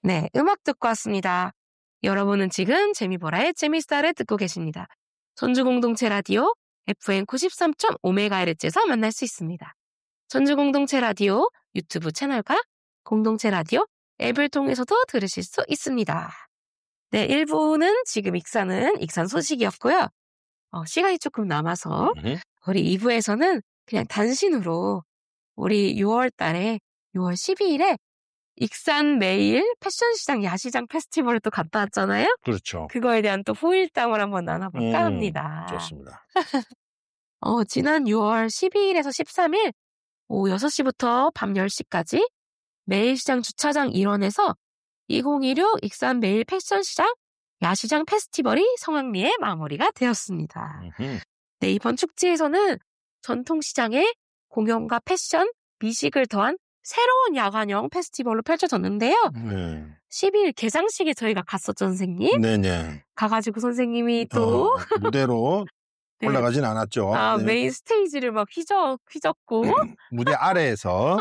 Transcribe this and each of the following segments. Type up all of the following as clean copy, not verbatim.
네, 음악 듣고 왔습니다. 여러분은 지금 재미보라의 재미스타를 듣고 계십니다. 전주공동체 라디오 FM 93.5MHz에서 만날 수 있습니다. 전주공동체 라디오 유튜브 채널과 공동체 라디오 앱을 통해서도 들으실 수 있습니다. 네, 1부는 지금 익산 소식이었고요. 시간이 조금 남아서 우리 2부에서는 그냥 단신으로 우리 6월 달에 6월 12일에 익산 매일 패션시장 야시장 페스티벌을 또 갔다 왔잖아요. 그렇죠. 그거에 대한 또 후일담을 한번 나눠볼까 합니다. 좋습니다. 지난 6월 12일에서 13일 오후 6시부터 밤 10시까지 매일시장 주차장 일원에서 2016 익산 매일 패션시장 야시장 페스티벌이 성황리에 마무리가 되었습니다. 네, 이번 축제에서는 전통시장에 공연과 패션, 미식을 더한 새로운 야간형 페스티벌로 펼쳐졌는데요. 12일 개장식에 저희가 갔었죠, 선생님. 네네. 가가지고 선생님이 또 무대로 네. 올라가진 않았죠. 네. 메인 스테이지를 막 휘젓고 무대 아래에서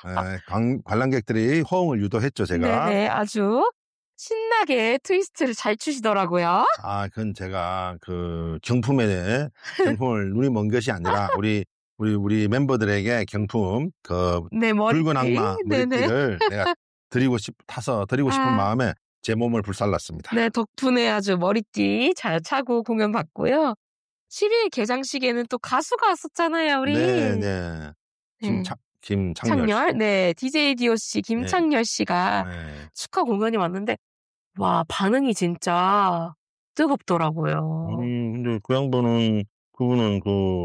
관람객들이 호응을 유도했죠, 제가. 네네, 아주 신나게 트위스트를 잘 추시더라고요. 그건 제가 경품을 눈이 먼 것이 아니라 우리 멤버들에게 경품, 네, 머리띠. 붉은 악마 머리띠를 내가 드리고 싶은 마음에 제 몸을 불살랐습니다. 네, 덕분에 아주 머리띠 잘 차고 공연 봤고요. 12일 개장식에는 또 가수가 왔었잖아요, 우리. 네. 김창렬. 네, DJ DOC 김창렬 씨가 축하 공연이 왔는데, 와, 반응이 진짜 뜨겁더라고요. 근데 그분은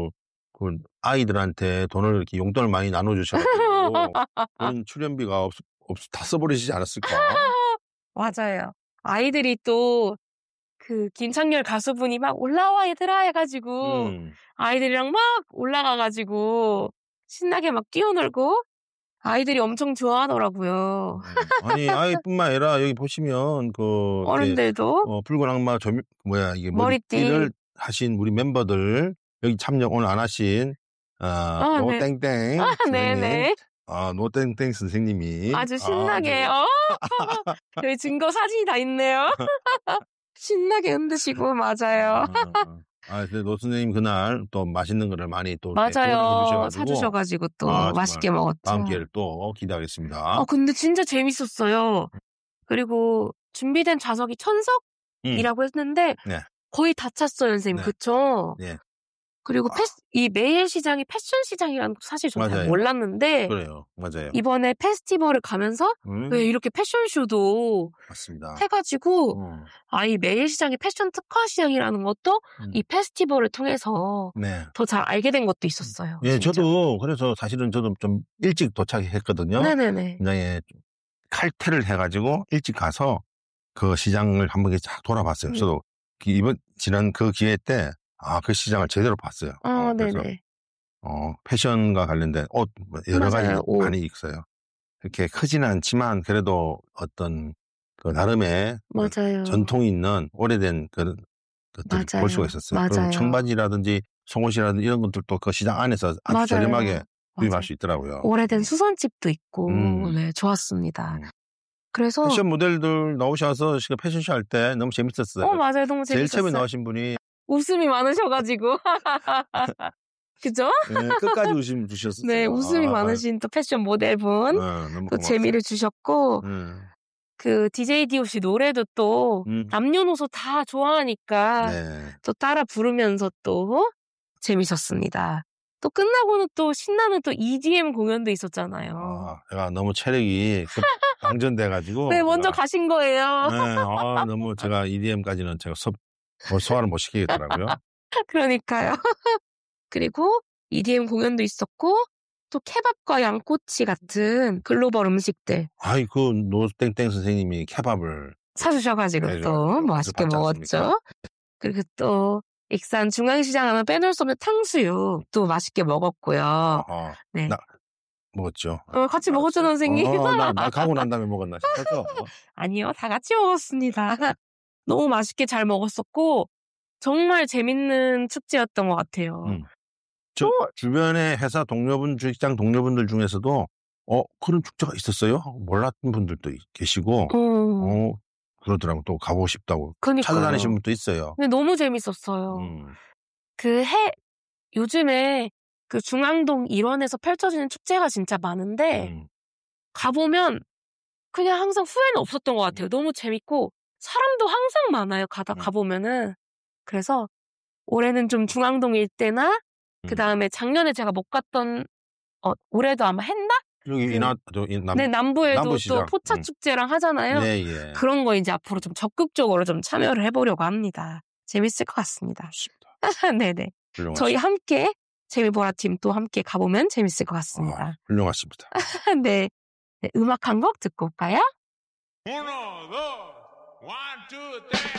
아이들한테 돈을 이렇게 용돈을 많이 나눠주셔가지고, 그런 출연비가 다 써버리시지 않았을까? 맞아요. 아이들이 또, 김창렬 가수분이 막 올라와 얘들아 해가지고, 아이들이랑 막 올라가가지고, 신나게 막 뛰어놀고, 아이들이 엄청 좋아하더라고요. 아니, 아이뿐만 아니라 여기 보시면, 어른들도? 붉은 악마 이게 머리띠를 하신 우리 멤버들, 여기 참여 오늘 안 하신, 노땡땡. 네네. 노땡땡 선생님이. 아주 신나게, 여기 증거 사진이 다 있네요. 신나게 흔드시고, 맞아요. 근데 노 선생님 그날 또 맛있는 거를 많이 또. 맞아요. 사주셔가지고 또 맛있게 먹었죠. 다음 기회를 또 기대하겠습니다. 근데 진짜 재밌었어요. 그리고 준비된 좌석이 1000석이라고 했는데, 네. 거의 다 찼어요, 선생님. 네. 그쵸? 네. 그리고 이 매일 시장이 패션 시장이라는 거 사실 좀 잘 몰랐는데. 그래요. 맞아요. 이번에 페스티벌을 가면서 이렇게 패션쇼도 맞습니다. 해가지고 이 매일 시장이 패션 특화 시장이라는 것도 이 페스티벌을 통해서 더 잘 알게 된 것도 있었어요. 예, 진짜. 저도 그래서 사실은 저도 좀 일찍 도착했거든요. 네네네. 굉장히 칼퇴를 해가지고 일찍 가서 그 시장을 한번 쫙 돌아봤어요. 저도 지난 그 기회 때 그 시장을 제대로 봤어요. 그래서 네네. 패션과 관련된 옷 여러 가지 옷. 많이 있어요. 그렇게 크지는 않지만 그래도 어떤 나름의 전통이 있는 오래된 그런 것들을 볼 수가 있었어요. 그리고 청바지라든지 속옷이라든지 이런 것들도 그 시장 안에서 아주 저렴하게 구입할 수 있더라고요. 오래된 수선집도 있고 네, 좋았습니다. 그래서 패션 모델들 나오셔서 패션쇼 할 때 너무 재밌었어요. 맞아요. 너무 재밌었어요. 제일 처음에 나오신 분이 웃음이 많으셔가지고. 그죠? 네, 끝까지 웃음 주셨어요. 네, 웃음이 많으신 또 패션 모델분. 또 재미를 주셨고, DJ DOC 노래도 또 남녀노소 다 좋아하니까 또 따라 부르면서 또 재밌었습니다. 또 끝나고는 또 신나는 또 EDM 공연도 있었잖아요. 제가 너무 체력이 방전돼가지고. 네, 먼저 가신 거예요. 네, 너무 제가 EDM까지는 제가 소화를 못 시키겠더라고요. 그러니까요. 그리고 EDM 공연도 있었고, 또 케밥과 양꼬치 같은 글로벌 음식들. 노땡땡 선생님이 케밥을 사주셔가지고 또 맛있게 먹었죠. 그리고 또 익산 중앙시장 하면 빼놓을 수 없는 탕수육 또 맛있게 먹었고요. 네. 먹었죠. 같이 먹었죠, 선생님. 나 가고 난 다음에 먹었나 싶어서. 아니요, 다 같이 먹었습니다. 너무 맛있게 잘 먹었었고, 정말 재밌는 축제였던 것 같아요. 주변의 회사 직장 동료분들 중에서도 그런 축제가 있었어요? 하고 몰랐던 분들도 계시고, 그러더라고. 또 가보고 싶다고. 그러니까요. 찾아다니신 분도 있어요. 근데 너무 재밌었어요. 요즘에 그 중앙동 일원에서 펼쳐지는 축제가 진짜 많은데, 가보면 그냥 항상 후회는 없었던 것 같아요. 너무 재밌고, 사람도 항상 많아요. 가보면은. 그래서 올해는 좀 중앙동 일대나, 그 다음에 작년에 제가 못 갔던, 올해도 아마 했나? 여기 네, 남부에도 남부시장. 또 포차 축제랑 하잖아요. 네, 예. 그런 거 이제 앞으로 좀 적극적으로 좀 참여를 해보려고 합니다. 재밌을 것 같습니다. 네네. 훌륭하십니다. 저희 함께 재미보라팀 또 함께 가보면 재밌을 것 같습니다. 훌륭하십니다. 네. 네, 음악 한 곡 듣고 올까요? 1, 2, 3